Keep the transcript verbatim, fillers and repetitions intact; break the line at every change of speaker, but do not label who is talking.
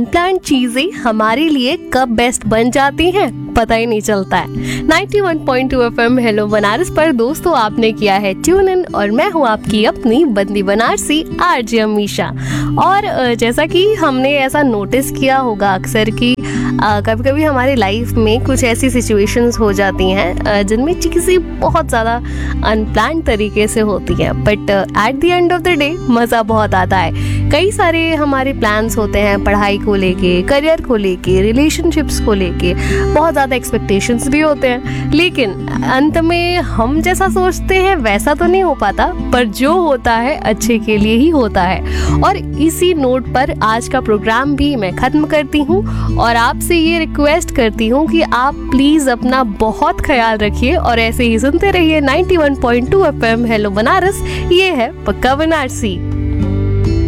Unplanned चीजें हमारे लिए कब बेस्ट बन जाती हैं पता ही नहीं चलता है। Ninety one point two FM hello Banaras पर दोस्तों आपने किया है ट्यून इन और मैं हूँ आपकी अपनी बंदी बनारसी आरजे अमीशा। और अ, जैसा कि हमने ऐसा नोटिस किया होगा अक्सर कि कभी कभी हमारे लाइफ में कुछ ऐसी सिचुएशंस हो जाती हैं अ, जिनमें चीज़ें बहुत ज़्यादा अनप्लान तरीके से होती हैं, but at the end of the day मज़ा बहुत आता है। कई सारे हमारे प्लान्स होते हैं पढ़ाई को लेके, करियर को लेके, रिलेशनशिप्स को लेके, बहुत ज़्यादा एक्सपेक्टेशंस भी होते हैं, लेकिन अंत में हम जैसा सोचते हैं वैसा तो नहीं हो पाता, पर जो होता है अच्छे के लिए ही होता है। और इसी नोट पर आज का प्रोग्राम भी मैं ख़त्म करती हूँ और आपसे ये रिक्वेस्ट करती हूँ कि आप प्लीज़ अपना बहुत ख्याल रखिए और ऐसे ही सुनते रहिए ninety one point two FM hello Banaras. ये है पक्का बनारसी।